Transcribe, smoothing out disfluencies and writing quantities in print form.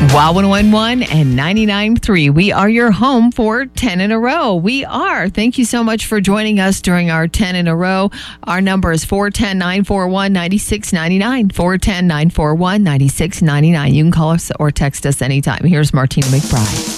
Wow 101 and 99.3. We are your home for 10 in a row. We are. Thank you so much for joining us during our 10 in a row. Our number is 410-941-9699. 410-941-9699. You can call us or text us anytime. Here's Martina McBride.